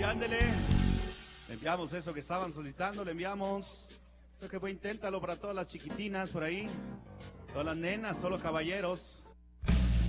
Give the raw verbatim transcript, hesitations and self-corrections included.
ándele. Le enviamos eso que estaban solicitando, le enviamos. Eso que fue, inténtalo para todas las chiquitinas por ahí. Todas las nenas, todos los caballeros.